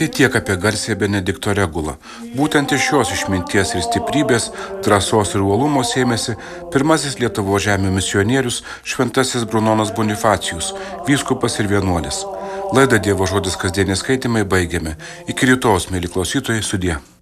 Tai tiek apie garsiąją Benedikto regulą. Būtent iš šios išminties ir stiprybės, drąsos ir uolumo sėmėsi pirmasis Lietuvos žemių misionierius šventasis Brunonas Bonifacijus, vyskupas ir vienuolis. Laidą Dievo žodis kasdieniai skaitymai baigiame. Iki rytojus, mieli klausytojai, sudie.